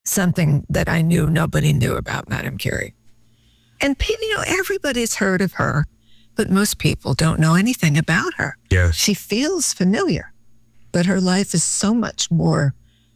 something that I knew nobody knew about Madame Curie. And everybody's heard of her, but most people don't know anything about her. Yes. She feels familiar, but her life is so much more